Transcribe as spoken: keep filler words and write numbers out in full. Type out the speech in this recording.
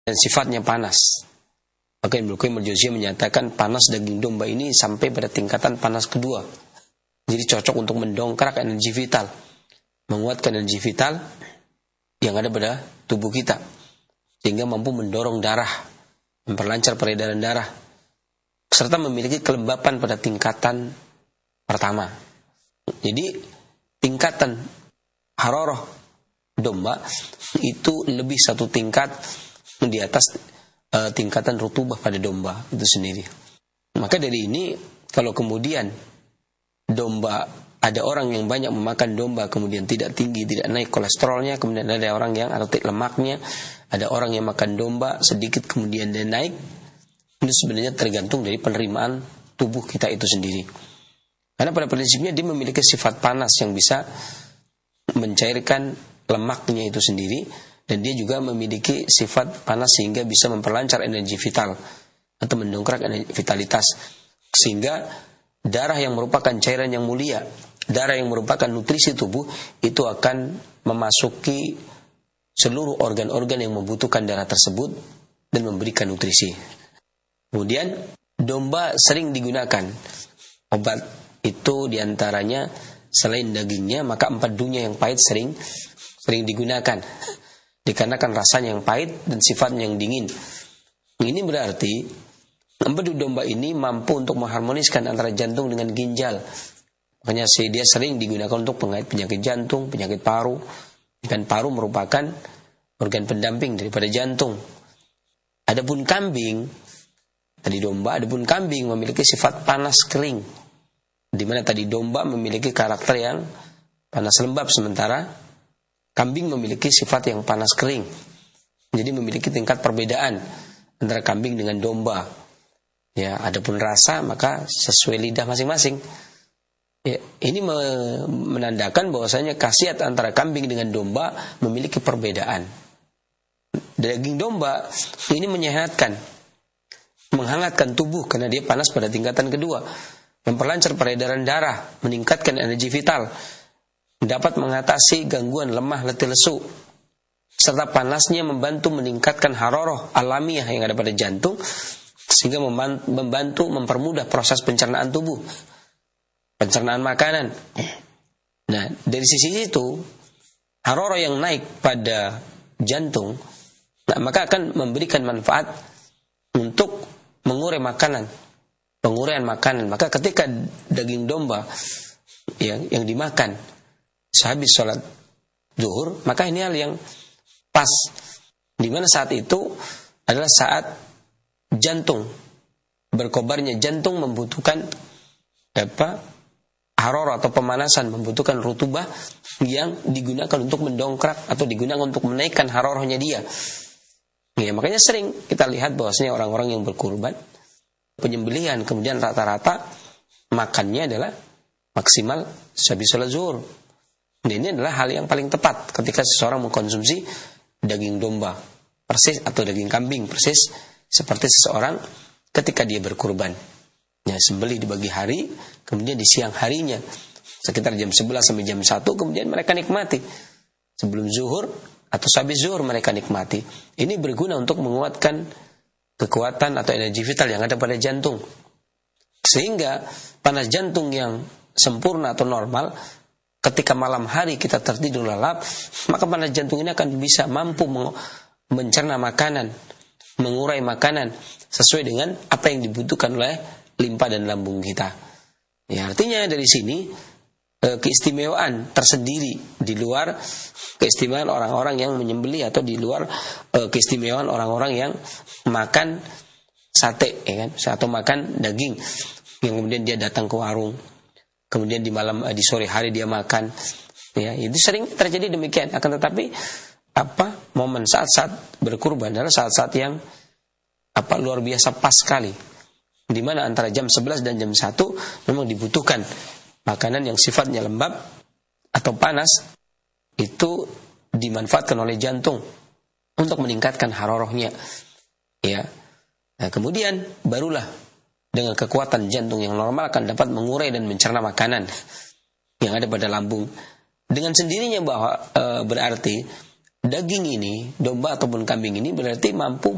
dan sifatnya panas. Maka Ibnu Qayyim al-Jauziyah menyatakan panas daging domba ini sampai pada tingkatan panas kedua. Jadi cocok untuk mendongkrak energi vital, menguatkan energi vital yang ada pada tubuh kita, sehingga mampu mendorong darah, memperlancar peredaran darah, serta memiliki kelembapan pada tingkatan pertama. Jadi tingkatan haroroh domba itu lebih satu tingkat di atas Uh, tingkatan rutubah pada domba itu sendiri. Maka dari ini, kalau kemudian domba, ada orang yang banyak memakan domba kemudian tidak tinggi, tidak naik kolesterolnya, kemudian ada orang yang atau lemaknya, ada orang yang makan domba sedikit kemudian dia naik. Ini sebenarnya tergantung dari penerimaan tubuh kita itu sendiri. Karena pada prinsipnya dia memiliki sifat panas yang bisa mencairkan lemaknya itu sendiri. Dan dia juga memiliki sifat panas sehingga bisa memperlancar energi vital atau mendongkrak energi vitalitas. Sehingga darah yang merupakan cairan yang mulia, darah yang merupakan nutrisi tubuh, itu akan memasuki seluruh organ-organ yang membutuhkan darah tersebut dan memberikan nutrisi. Kemudian domba sering digunakan obat itu diantaranya selain dagingnya, maka empat dunia yang pahit sering sering digunakan. Dikarenakan rasanya yang pahit dan sifatnya yang dingin. Ini berarti empedu domba ini mampu untuk mengharmoniskan antara jantung dengan ginjal. Makanya dia sering digunakan untuk pengait penyakit jantung, penyakit paru. Dan paru merupakan organ pendamping daripada jantung. Adapun kambing, tadi domba, adapun kambing memiliki sifat panas kering. Di mana tadi domba memiliki karakter yang panas lembab, sementara kambing memiliki sifat yang panas kering. Jadi memiliki tingkat perbedaan antara kambing dengan domba. Ya, adapun rasa maka sesuai lidah masing-masing. Ya, ini menandakan bahwasanya khasiat antara kambing dengan domba memiliki perbedaan. Daging domba ini menyehatkan, menghangatkan tubuh karena dia panas pada tingkatan kedua, memperlancar peredaran darah, meningkatkan energi vital, dapat mengatasi gangguan lemah letih lesu, serta panasnya membantu meningkatkan haroroh alamiah yang ada pada jantung, sehingga membantu mempermudah proses pencernaan tubuh, pencernaan makanan. Nah, dari sisi itu, haroroh yang naik pada jantung, nah, maka akan memberikan manfaat untuk mengurai makanan, penguraian makanan. Maka ketika daging domba yang, yang dimakan sehabis sholat zuhur, maka ini hal yang pas, di mana saat itu adalah saat jantung berkobarnya, jantung membutuhkan apa harorah atau pemanasan, membutuhkan rutubah yang digunakan untuk mendongkrak atau digunakan untuk menaikkan harorahnya dia. Ya, makanya sering kita lihat bahwasanya orang-orang yang berkurban penyembelihan kemudian rata-rata makannya adalah maksimal sehabis sholat zuhur. Dan ini adalah hal yang paling tepat ketika seseorang mengkonsumsi daging domba persis atau daging kambing persis seperti seseorang ketika dia berkurban. Ya, sembelih di pagi hari, kemudian di siang harinya sekitar jam sebelas sampai jam satu kemudian mereka nikmati. Sebelum zuhur atau habis zuhur mereka nikmati. Ini berguna untuk menguatkan kekuatan atau energi vital yang ada pada jantung. Sehingga panas jantung yang sempurna atau normal, ketika malam hari kita tertidur lelap, maka panas jantung ini akan bisa mampu mencerna makanan, mengurai makanan sesuai dengan apa yang dibutuhkan oleh limpa dan lambung kita. Ya, artinya dari sini keistimewaan tersendiri di luar keistimewaan orang-orang yang menyembelih atau di luar keistimewaan orang-orang yang makan sate, ya kan, atau makan daging yang kemudian dia datang ke warung. Kemudian di malam di sore hari dia makan, ya itu sering terjadi demikian. Akan tetapi apa momen saat-saat berkurban adalah saat-saat yang apa luar biasa pas sekali, di mana antara jam sebelas dan jam satu memang dibutuhkan makanan yang sifatnya lembab atau panas, itu dimanfaatkan oleh jantung untuk meningkatkan harorohnya. Ya, nah, kemudian barulah dengan kekuatan jantung yang normal akan dapat mengurai dan mencerna makanan yang ada pada lambung. Dengan sendirinya bahwa e, berarti daging ini, domba ataupun kambing ini berarti mampu